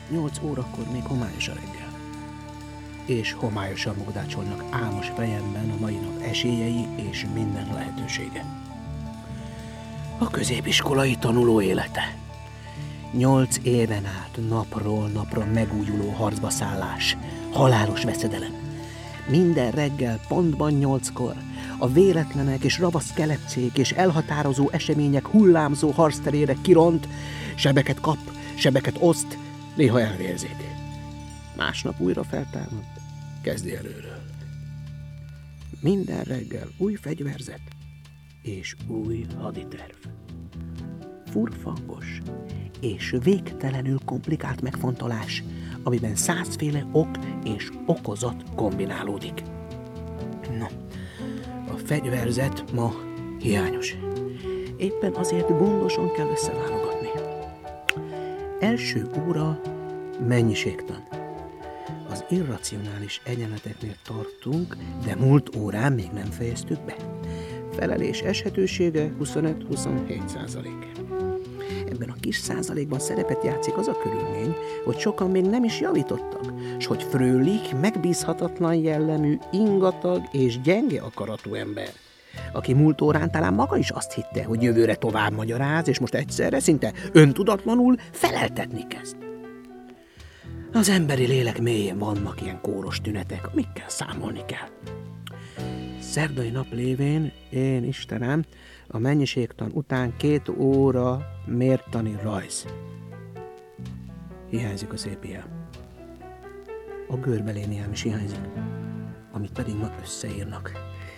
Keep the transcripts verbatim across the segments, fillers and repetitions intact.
Nyolc órakor még homályos a reggel. És homályosan mogdácsolnak álmos fejemben a mai nap esélyei és minden lehetősége. A középiskolai tanuló élete. Nyolc éven át napról napra megújuló harcba szállás, halálos veszedelem. Minden reggel pontban nyolckor a véletlenek és ravasz kelepcék és elhatározó események hullámzó harcterére kiront, sebeket kap, sebeket oszt, néha elvérzik. Másnap újra feltámad, kezdi előről. Minden reggel új fegyverzet és új haditerv. Furfangos és végtelenül komplikált megfontolás, amiben százféle ok és okozat kombinálódik. No, a fegyverzet ma hiányos. Éppen azért gondosan kell összeválogatni. Első óra mennyiségtan. Az irracionális egyenleteknél tartunk, de múlt órán még nem fejeztük be. Felelés eshetősége huszonöt-huszonhét százalék. Ebben a kis százalékban szerepet játszik az a körülmény, hogy sokan még nem is javítottak, s hogy Fröhlich megbízhatatlan jellemű, ingatag és gyenge akaratú ember, aki múlt órán talán maga is azt hitte, hogy jövőre tovább magyaráz, és most egyszerre szinte öntudatlanul feleltetni kezd. Az emberi lélek mélyén vannak ilyen kóros tünetek, amikkel számolni kell. Szerdai nap lévén, én Istenem, a mennyiségtan után két óra mértani rajz. Hiányzik a szép jel. A görbeléniám is hiányzik, amit pedig ma összeírnak.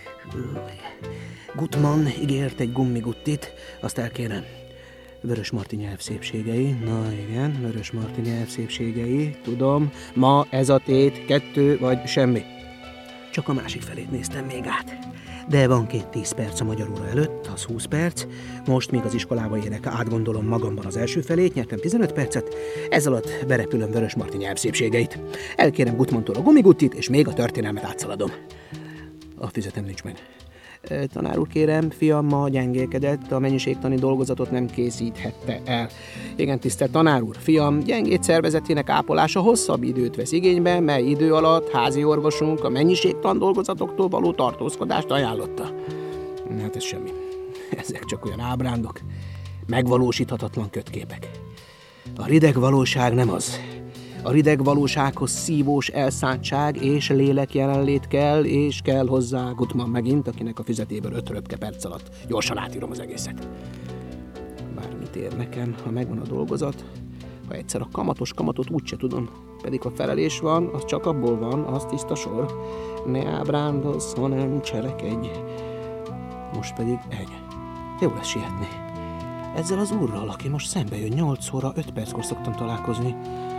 Gutmann ígért egy gummiguttit, azt elkérem. Vörös Marti nyelv szépségei, na igen, Vörös Marti nyelv szépségei, tudom, ma ez a tét, kettő vagy semmi. Csak a másik felét néztem még át. De van két tíz perc a magyar óra előtt, az húsz perc. Most, míg az iskolába érek, átgondolom magamban az első felét, nyertem tizenöt percet, ez alatt berepülöm Vörös Marti nyelv szépségeit. Elkérem Gutmanntól a gumiguttit, és még a történelmet átszaladom. A füzetem nincs meg. Tanár úr, kérem, fiam ma gyengélkedett, a mennyiségtani dolgozatot nem készíthette el. Igen, tisztelt tanár úr, fiam gyengét szervezetének ápolása hosszabb időt vesz igénybe, mely idő alatt házi orvosunk a mennyiségtan dolgozatoktól való tartózkodást ajánlotta. Hát ez semmi. Ezek csak olyan ábrándok, megvalósíthatatlan kötképek. A rideg valóság nem az. A rideg valósághoz szívós elszántság és lélek jelenlét kell, és kell hozzá Gutmann megint, akinek a füzetéből öt röpke perc alatt gyorsan átírom az egészet. Bármit ér nekem, ha megvan a dolgozat, ha egyszer a kamatos kamatot úgyse tudom, pedig ha felelés van, az csak abból van, az tiszta sor. Ne ábrándozz, hanem cselekedj. Most pedig egy. Jó lesz sietni. Ezzel az úrral, aki most szembe jön, nyolc óra öt perckor szoktam találkozni.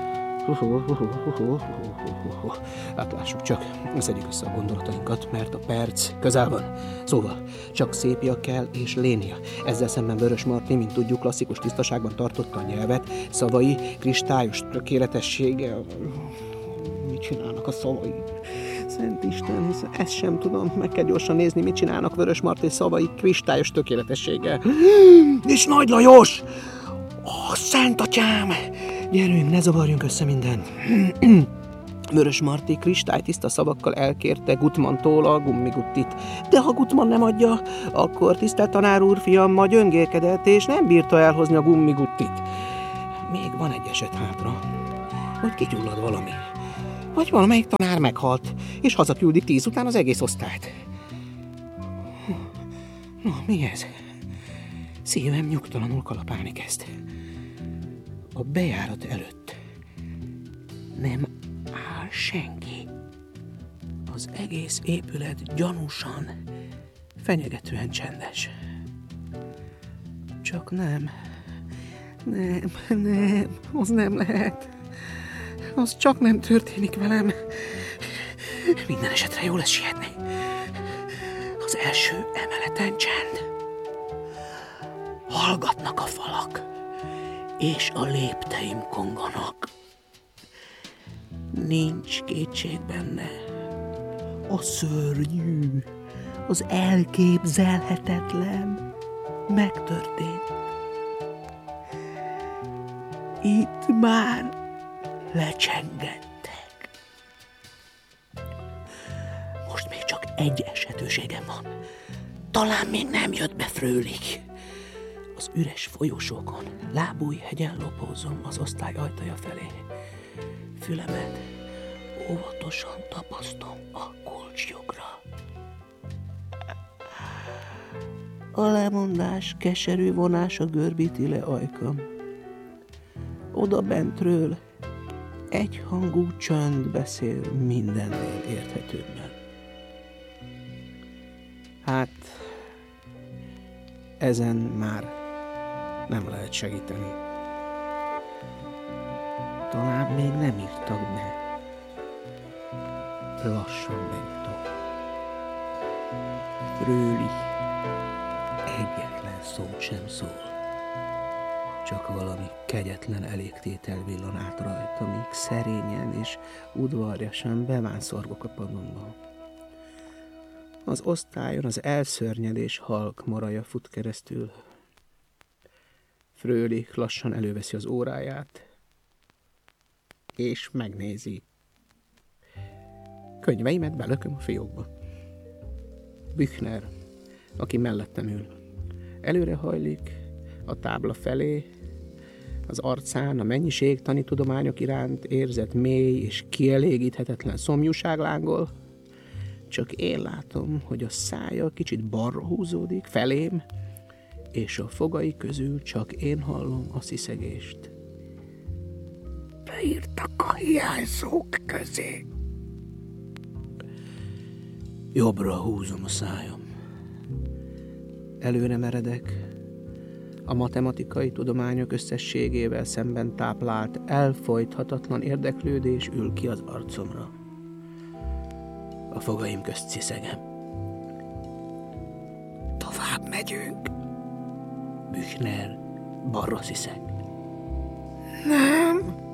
Hát lássuk csak, szedjük össze a gondolatainkat, mert a perc közel van. Szóval, csak szépia kell és lénia. Ezzel szemben Vörös Marti, mint tudjuk, klasszikus tisztaságban tartotta a nyelvet, szavai, kristályos tökéletessége. Mit csinálnak a szavai? Szent Isten, hiszen ezt sem tudom, meg kell gyorsan nézni, mit csinálnak Vörös Marti szavai kristályos tökéletességgel. És Nagy Lajos! Ó, Szent Atyám! Gyerünk, ne zavarjunk össze mindent. Vörös Marti kristálytiszta szavakkal elkérte Gutmanntól a gummiguttit. De ha Gutmann nem adja, akkor tisztelt tanár úr, fiam ma gyöngélkedett, és nem bírta elhozni a gummiguttit. Még van egy eset hátra, hogy kigyullad valami. Vagy valamelyik tanár meghalt, és hazaküldik tíz után az egész osztályt. Na, mi ez? Szívem nyugtalanul kalapálni kezd. A bejárat előtt nem áll senki. Az egész épület gyanúsan, fenyegetően csendes. Csak nem, nem, nem, az nem lehet. Az csak nem történik velem. Minden esetre jó lesz sietni. Az első emeleten csend. Hallgatnak a falak, és a lépteim konganak. Nincs kétség benne. A szörnyű, az elképzelhetetlen megtörtént. Itt már Lecsengedtek. Most még csak egy esetőségem van. Talán még nem jött be Frölich. Az üres folyosókon, Lábújhegyen lopózom az osztály ajtaja felé. Fülemet óvatosan tapasztom a kulcslyukra. A lemondás keserű vonása görbíti le ajkam. Oda bentről egyhangú csönd beszél mindennél érthetőbben. Hát, ezen már nem lehet segíteni. Talán még nem írtak be. Lassan bejutok. Frölich egyetlen szót sem szól. Csak valami kegyetlen elégtétel villan át rajta, míg szerényen és udvarjasan bevánszorgok a padonba. Az osztályon az elszörnyedés halk maraja fut keresztül. Frölich lassan előveszi az óráját, és megnézi. Könyveimet belököm a fiókba. Büchner, aki mellettem ül, előre hajlik a tábla felé, az arcán a mennyiségtani tudományok iránt érzett mély és kielégíthetetlen szomjúság lángol. Csak én látom, hogy a szája kicsit balra húzódik felém, és a fogai közül csak én hallom a sziszegést. Beírtak a hiányzók közé. Jobbra húzom a szájam. Előre meredek. A matematikai tudományok összességével szemben táplált, elfojthatatlan érdeklődés ül ki az arcomra. A fogaim közt sziszegem. Tovább megyünk. Büchner balra sziszeg. Nem.